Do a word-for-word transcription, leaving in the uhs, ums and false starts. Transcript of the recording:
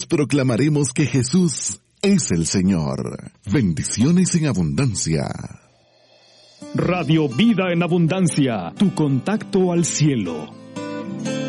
proclamaremos que Jesús es el Señor. Bendiciones en abundancia. Radio Vida en Abundancia, tu contacto al cielo.